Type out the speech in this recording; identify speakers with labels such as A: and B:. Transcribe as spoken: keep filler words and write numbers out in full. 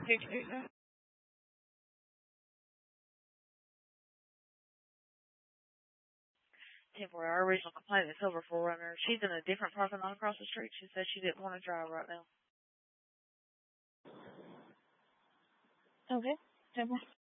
A: Temporary. Our original complaint is Silver Forerunner. She's in a different parking lot across the street. She said she didn't want to drive right now.
B: Okay. Temporary.